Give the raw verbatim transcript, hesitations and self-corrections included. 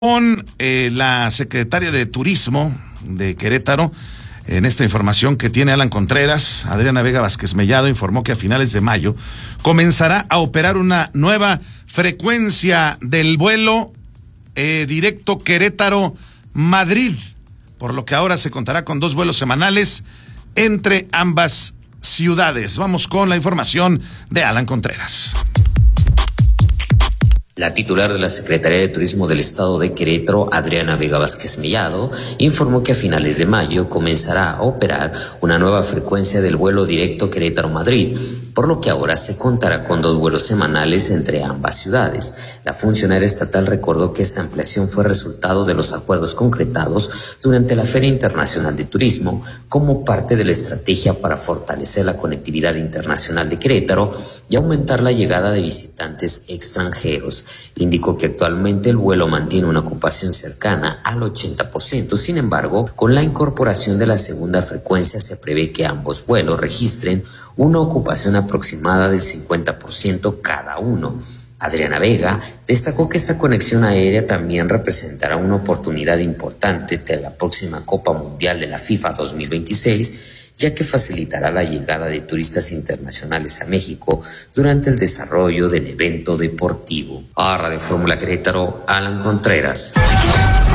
Con eh, la secretaria de Turismo de Querétaro, en esta información que tiene Alan Contreras, Adriana Vega Vázquez Mellado informó que a finales de mayo comenzará a operar una nueva frecuencia del vuelo eh, directo Querétaro-Madrid, por lo que ahora se contará con dos vuelos semanales entre ambas ciudades. Vamos con la información de Alan Contreras. La titular de la Secretaría de Turismo del Estado de Querétaro, Adriana Vega Vázquez Mellado, informó que a finales de mayo comenzará a operar una nueva frecuencia del vuelo directo Querétaro-Madrid, por lo que ahora se contará con dos vuelos semanales entre ambas ciudades. La funcionaria estatal recordó que esta ampliación fue resultado de los acuerdos concretados durante la Feria Internacional de Turismo como parte de la estrategia para fortalecer la conectividad internacional de Querétaro y aumentar la llegada de visitantes extranjeros. Indicó que actualmente el vuelo mantiene una ocupación cercana al ochenta por ciento, sin embargo, con la incorporación de la segunda frecuencia se prevé que ambos vuelos registren una ocupación aproximada del cincuenta por ciento cada uno. Adriana Vega destacó que esta conexión aérea también representará una oportunidad importante de la próxima Copa Mundial de la FIFA dos mil veintiséis, ya que facilitará la llegada de turistas internacionales a México durante el desarrollo del evento deportivo. A Radio Fórmula Querétaro, Alan Contreras.